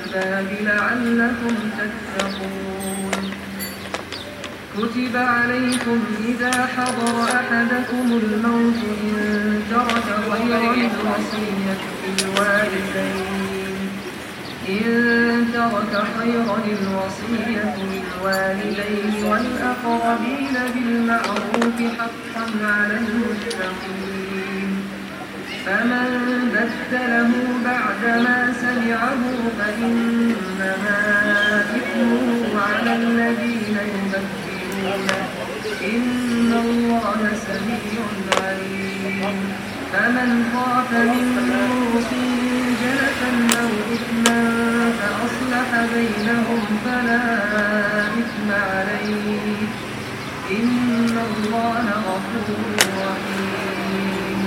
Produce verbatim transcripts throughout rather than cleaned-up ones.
الباب لعلكم تتقون. كتب عليكم إذا حضر أحدكم الموت إن ترك خيرا الوصية للوالدين إن ترك خيرا الوصية للوالدين والأقربين بالمعروف حقا على المتقين. فمن بدله بعدما سمعه فإنما إثمه على الذين يبدلونه إن الله سميع عليم. فمن خاف من موص جنفا أو إثما فأصلح بينهم فلا إثم عليه إن الله غفور رحيم.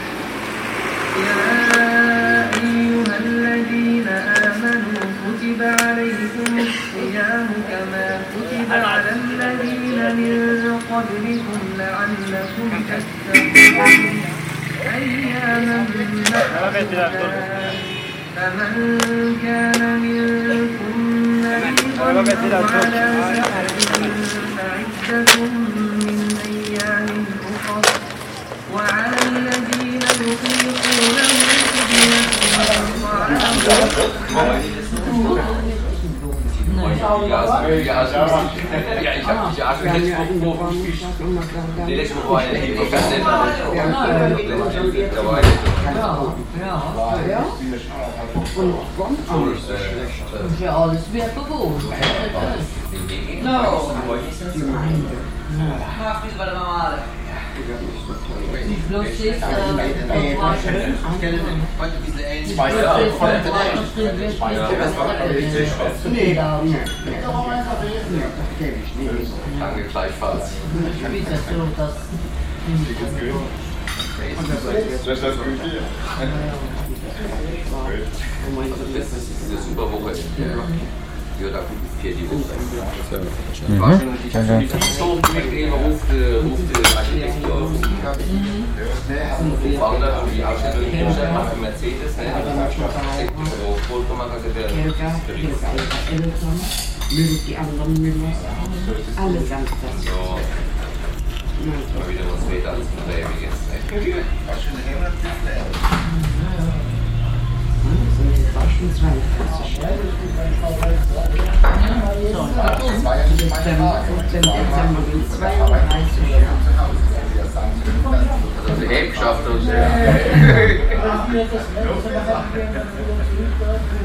يا أيها الذين آمنوا كتب عليكم الصيام كما كتب على الذين من قبلكم لعلكم تتقون أياما معدودات. فمن كان منكم مريضا أو على سفر فعدة من أيام أخر وعلى الذين يطيقونه فدية طعام. Ja, ich habe mich ja schon jetzt vorgefühlt. Die letzte Woche war ja hier auf der Sendung. Ja, das wird bewohnt. Nicht bloß das, äh, Danke gleichfalls. wie ist das so, dass Das ist diese super Woche. Ja, da kommt vier die Woche. Ich war schon nicht so mitnehmen, ruft ruft Architektur auf. Founder und die Ausstellung in macht für Mercedes, ne? So vollkommen hat der die anderen Müllers, alle ganz das. So. Mal wieder was später als ein Baby jetzt, ne? Also die Helm geschafft hast.